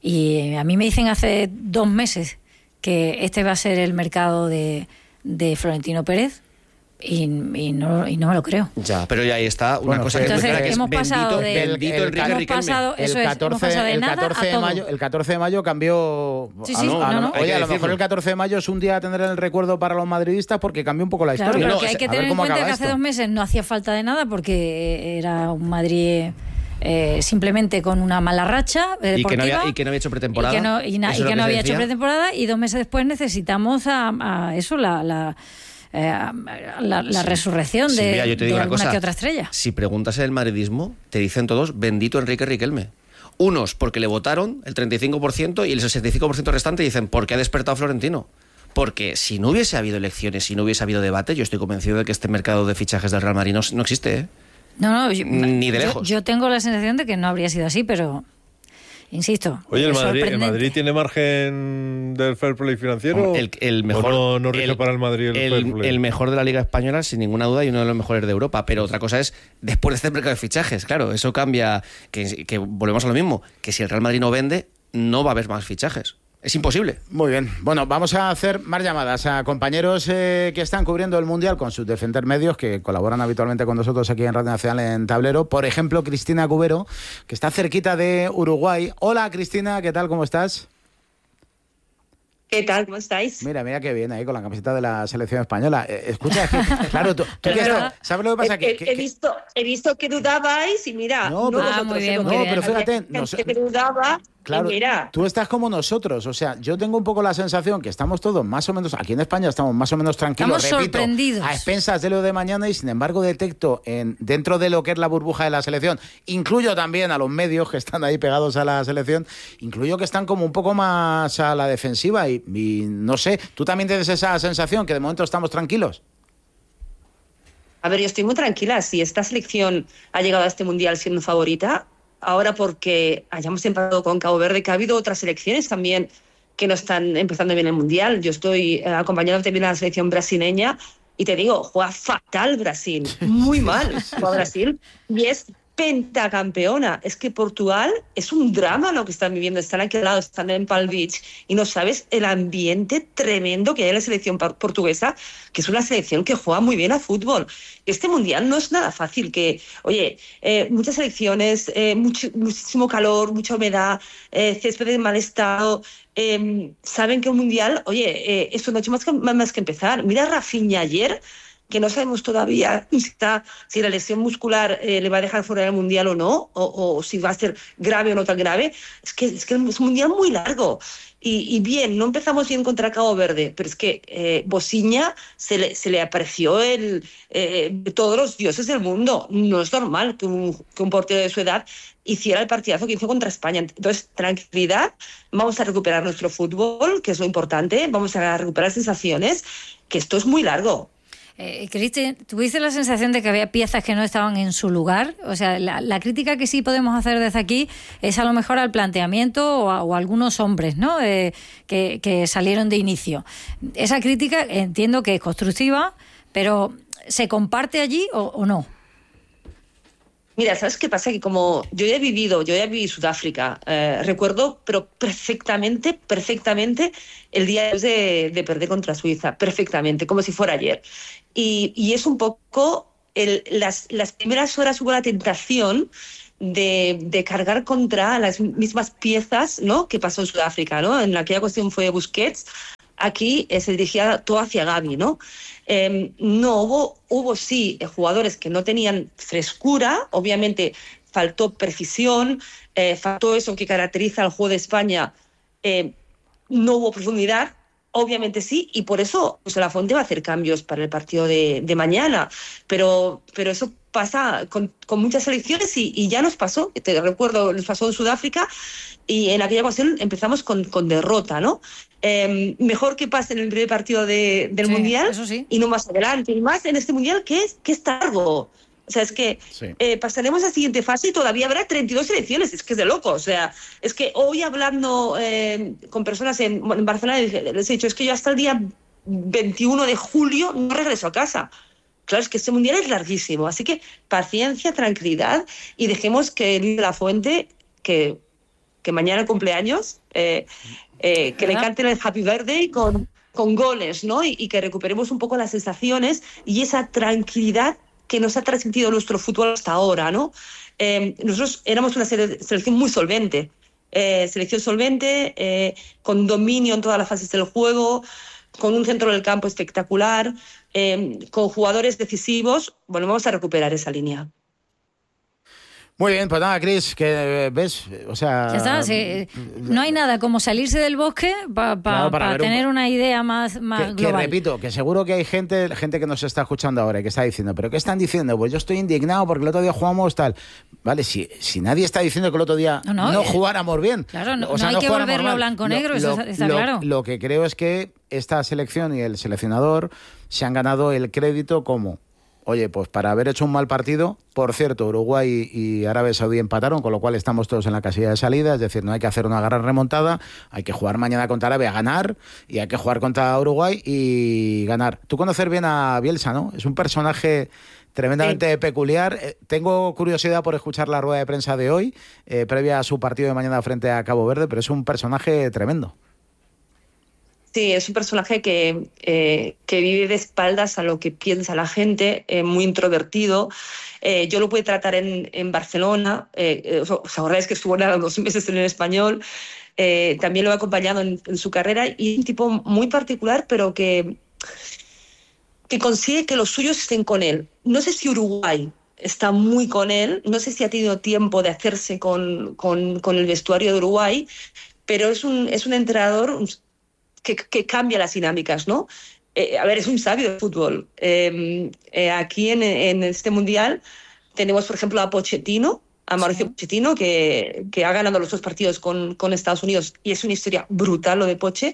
y a mí me dicen hace dos meses que este va a ser el mercado de, de Florentino Pérez. Y, y, no, y no me lo creo. Ya, pero ya ahí está una Bueno, cosa pues que entonces es que es hemos pasado bendito, de- bendito el- Enrique hemos Riquelme. pasado- eso es, hemos pasado de el nada a catorce de todo. mayo, el catorce de mayo cambió. Sí, a sí, lo- a no, lo- no. Oye, Hay que a lo mejor decirlo. el catorce de mayo es un día a tener en el recuerdo para los madridistas porque cambió un poco la Claro, historia. pero No, que hay o sea, que a ver tener en cómo cuenta acaba que hace esto. dos meses no hacía falta de nada porque era un Madrid eh, simplemente con una mala racha eh, Y que, no deportiva. había, y que no había hecho pretemporada. Y que no, y na- Eso y es lo que no se había hecho decía. pretemporada, y dos meses después necesitamos a, a eso, la, la, eh, la, la Sí. resurrección Sí, de, mira, yo te de digo una alguna cosa. que otra estrella. Si preguntas en el madridismo, te dicen todos, bendito Enrique Riquelme. Unos porque le votaron el treinta y cinco por ciento y el sesenta y cinco por ciento restante dicen, ¿por qué ha despertado Florentino? Porque si no hubiese habido elecciones, si no hubiese habido debate, yo estoy convencido de que este mercado de fichajes del Real Madrid no, no existe, ¿eh? No, no, yo, Ni de yo- lejos. Yo, tengo la sensación de que no habría sido así, pero insisto. Oye, ¿el es Madrid, ¿el sorprendente. Madrid tiene margen del fair play financiero? El, el mejor, ¿O no, no rige el- para el Madrid el, el- fair play? el mejor de la Liga Española, sin ninguna duda, y uno de los mejores de Europa. Pero otra cosa es, después de este mercado de fichajes, claro, eso cambia, que, que volvemos a lo mismo, que si el Real Madrid no vende, no va a haber más fichajes. Es imposible. Muy bien. Bueno, vamos a hacer más llamadas a compañeros eh, que están cubriendo el Mundial con sus Defender Medios, que colaboran habitualmente con nosotros aquí en Radio Nacional en Tablero. Por ejemplo, Cristina Cubero, que está cerquita de Uruguay. Hola, Cristina, ¿qué tal? ¿Cómo estás? ¿Qué tal? ¿Cómo estáis? Mira, mira qué bien ahí con la camiseta de la selección española. Eh, escucha, es que, claro, tú, tú que estás- ¿sabes lo que pasa? He, Que, he- que- he que- visto, he visto que dudabais y mira, No, no, pero- vosotros, Ah, muy bien, sino muy que no, bien. pero fíjate, había nos- gente que dudaba. Claro, y mira, tú estás como nosotros, o sea, yo tengo un poco la sensación que estamos todos más o menos, aquí en España estamos más o menos tranquilos, Estamos repito, sorprendidos. a expensas de lo de mañana, y sin embargo detecto en, dentro de lo que es la burbuja de la selección, incluyo también a los medios que están ahí pegados a la selección, incluyo que están como un poco más a la defensiva y, y no sé, ¿tú también tienes esa sensación que de momento estamos tranquilos? a ver, yo estoy muy tranquila. Si esta selección ha llegado a este mundial siendo favorita, ahora porque hayamos empatado con Cabo Verde, que ha habido otras selecciones también que no están empezando bien el mundial. Yo estoy eh, acompañando también a la selección brasileña y te digo, juega fatal Brasil, muy mal juega Brasil y es pentacampeona. Es que Portugal es un drama lo que están viviendo. Están aquí al lado, están en Palm Beach y no sabes el ambiente tremendo que hay en la selección portuguesa, que es una selección que juega muy bien a fútbol. Este mundial no es nada fácil, que, oye, eh, muchas selecciones, eh, mucho, muchísimo calor, mucha humedad, eh, césped en mal estado, eh, saben que un mundial, oye, eh, esto no ha hecho más que, más que empezar. Mira a Rafinha ayer, que no sabemos todavía si, está, si la lesión muscular eh, le va a dejar fuera del mundial o no, o, o si va a ser grave o no tan grave. Es que es, que es un mundial muy largo. Y, y bien, no empezamos bien contra Cabo Verde, pero es que eh, Bosiña se le, se le apareció el, eh, todos los dioses del mundo. No es normal que un, que un portero de su edad hiciera el partidazo que hizo contra España. Entonces, tranquilidad, vamos a recuperar nuestro fútbol, que es lo importante, vamos a recuperar sensaciones, que esto es muy largo. Eh, Cristian, ¿tuviste la sensación de que había piezas que no estaban en su lugar? O sea, la, la crítica que sí podemos hacer desde aquí es a lo mejor al planteamiento o a, o a algunos hombres, ¿no? Eh, que, que salieron de inicio. Esa crítica entiendo que es constructiva, pero ¿se comparte allí o, o no? Mira, ¿sabes qué pasa? Que como yo ya he vivido, yo ya viví Sudáfrica, eh, recuerdo, pero perfectamente, perfectamente, el día de, de perder contra Suiza, perfectamente, como si fuera ayer. Y, y es un poco, el, las, las primeras horas hubo la tentación de, de cargar contra las mismas piezas, ¿no?, que pasó en Sudáfrica, ¿no? En aquella cuestión fue Busquets, aquí eh, se dirigía todo hacia Gavi, ¿no? Eh, no, hubo, hubo sí jugadores que no tenían frescura, obviamente faltó precisión, eh, faltó eso que caracteriza al juego de España, eh, no hubo profundidad, obviamente sí, y por eso José Lafonte va a hacer cambios para el partido de, de mañana, pero, pero eso pasa con, con muchas selecciones y, y ya nos pasó, te recuerdo, nos pasó en Sudáfrica y en aquella ocasión empezamos con, con derrota, ¿no? Eh, mejor que pase en el primer partido de, del sí, Mundial sí. y no más adelante, y más en este Mundial que es, que es largo. O sea, es que sí. eh, pasaremos a la siguiente fase y todavía habrá treinta y dos selecciones, es que es de loco. O sea, es que hoy hablando eh, con personas en, en Barcelona les he dicho, es que yo hasta el día veintiuno de julio no regreso a casa. Claro, es que este Mundial es larguísimo, así que paciencia, tranquilidad y dejemos que Luis de la Fuente, que, que mañana cumpleaños, eh, eh, que le canten el Happy Birthday con, con goles, ¿no? Y, y que recuperemos un poco las sensaciones y esa tranquilidad que nos ha transmitido nuestro fútbol hasta ahora, ¿no? Eh, nosotros éramos una sele- selección muy solvente, eh, selección solvente, eh, con dominio en todas las fases del juego, con un centro del campo espectacular, eh, con jugadores decisivos. Bueno, vamos a recuperar esa línea. Muy bien, pues nada, Cris, que ves, o sea... Ya está, sí, no hay nada como salirse del bosque pa, pa, claro, para para tener un... una idea más, más que, global. Que repito, que seguro que hay gente gente que nos está escuchando ahora y que está diciendo, ¿pero qué están diciendo? Pues yo estoy indignado porque el otro día jugamos tal. Vale, si, si nadie está diciendo que el otro día no, no, no eh, jugáramos bien. Claro, no, o sea, no hay no que volverlo blanco-negro, eso lo, está lo, claro. Lo que creo es que esta selección y el seleccionador se han ganado el crédito como... Oye, pues para haber hecho un mal partido, por cierto, Uruguay y Arabia Saudí empataron, con lo cual estamos todos en la casilla de salida, es decir, no hay que hacer una gran remontada, hay que jugar mañana contra Arabia, ganar, y hay que jugar contra Uruguay y ganar. Tú conoces bien a Bielsa, ¿no? Es un personaje tremendamente sí. peculiar. Eh, tengo curiosidad por escuchar la rueda de prensa de hoy, eh, previa a su partido de mañana frente a Cabo Verde, pero es un personaje tremendo. Sí, es un personaje que, eh, que vive de espaldas a lo que piensa la gente, eh, muy introvertido. Eh, yo lo pude tratar en, en Barcelona, eh, os acordáis que estuvo nada dos meses en el Español, eh, también lo he acompañado en, en su carrera y es un tipo muy particular, pero que, que consigue que los suyos estén con él. No sé si Uruguay está muy con él, no sé si ha tenido tiempo de hacerse con, con, con el vestuario de Uruguay, pero es un, es un entrenador... Un, Que, que cambia las dinámicas, ¿no? Eh, a ver, es un sabio de fútbol. Eh, eh, aquí en, en este Mundial tenemos, por ejemplo, a Pochettino, a Mauricio sí. Pochettino, que, que ha ganado los dos partidos con, con Estados Unidos y es una historia brutal lo de Poche,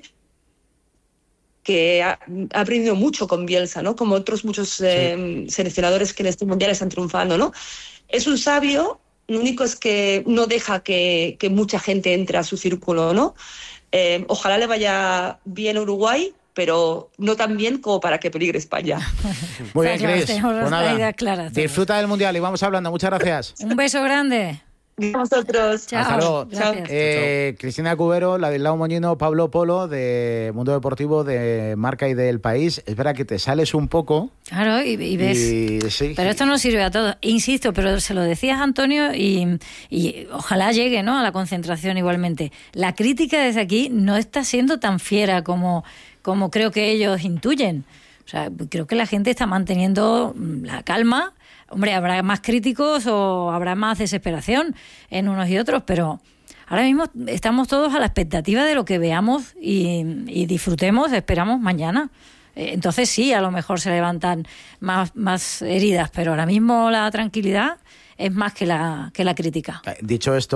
que ha, ha aprendido mucho con Bielsa, ¿no? Como otros muchos eh, sí. seleccionadores que en este Mundial están triunfando, ¿no? Es un sabio, lo único es que no deja que, que mucha gente entre a su círculo, ¿no? Eh, ojalá le vaya bien a Uruguay, pero no tan bien como para que peligre España. Muy bien, Cris. Pues nada, clara, disfruta del Mundial y vamos hablando. Muchas gracias. Un beso grande. A vosotros. Chao. Hasta luego. Chao. Eh, Cristina Cubero, Ladislao Moñino, Pablo Polo, de Mundo Deportivo, de Marca y del País. Es verdad que te sales un poco. Claro, y, y ves. Y, sí. Pero esto no sirve a todos. Insisto, pero se lo decías, Antonio, y, y ojalá llegue, ¿no?, a la concentración igualmente. La crítica desde aquí no está siendo tan fiera como, como creo que ellos intuyen. O sea, creo que la gente está manteniendo la calma. Hombre, habrá más críticos o habrá más desesperación en unos y otros, pero ahora mismo estamos todos a la expectativa de lo que veamos y, y disfrutemos, esperamos mañana. Entonces sí, a lo mejor se levantan más, más heridas, pero ahora mismo la tranquilidad es más que la, que la crítica. Dicho esto,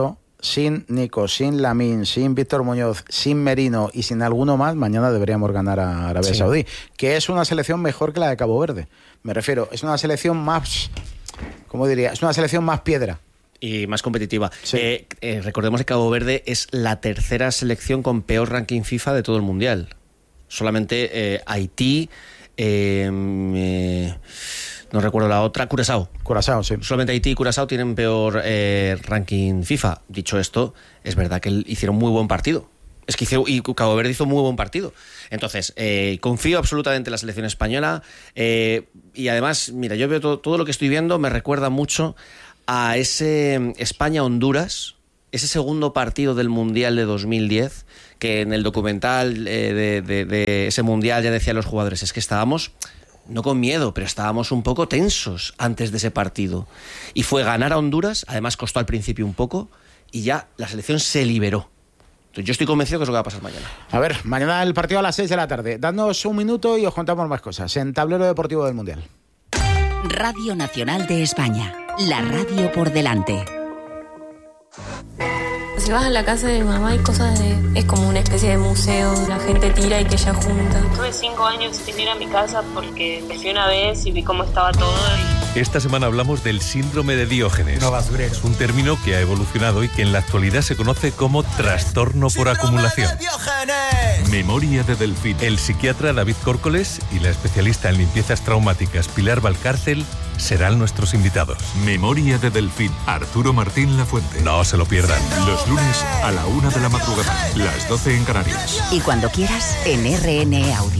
sin Nico, sin Lamine, sin Víctor Muñoz, sin Merino y sin alguno más, mañana deberíamos ganar a Arabia sí. Saudí, que es una selección mejor que la de Cabo Verde. Me refiero, es una selección más, ¿cómo diría? Es una selección más piedra. Y más competitiva. Sí. Eh, eh, recordemos que Cabo Verde es la tercera selección con peor ranking FIFA de todo el Mundial. Solamente eh, Haití, eh, eh, no recuerdo la otra, Curazao. Curazao, sí. Solamente Haití y Curazao tienen peor eh, ranking FIFA. Dicho esto, es verdad que hicieron muy buen partido. Es que hizo, y Cabo Verde hizo muy buen partido. Entonces, eh, confío absolutamente en la selección española. Eh, y además, mira, yo veo todo, todo lo que estoy viendo me recuerda mucho a ese España-Honduras, ese segundo partido del Mundial de dos mil diez, que en el documental eh, de, de, de ese Mundial ya decían los jugadores, es que estábamos, no con miedo, pero estábamos un poco tensos antes de ese partido. Y fue ganar a Honduras, además costó al principio un poco, y ya la selección se liberó. Entonces, yo estoy convencido que es lo que va a pasar mañana. A ver, mañana el partido a las seis de la tarde. Dadnos un minuto y os contamos más cosas en Tablero Deportivo del Mundial. Radio Nacional de España. La radio por delante. Si vas a la casa de mi mamá hay cosas de... Es como una especie de museo, la gente tira y que ella junta. Tuve cinco años sin ir a mi casa porque me fui una vez y vi cómo estaba todo. Y... Esta semana hablamos del síndrome de Diógenes. No basurero. Es un término que ha evolucionado y que en la actualidad se conoce como trastorno por acumulación. De Memoria de Delfín. El psiquiatra David Córcoles y la especialista en limpiezas traumáticas Pilar Valcárcel serán nuestros invitados. Memoria de Delfín. Arturo Martín Lafuente. No se lo pierdan. Los lunes a la una de la madrugada. Las doce en Canarias. Y cuando quieras, en R N Audio.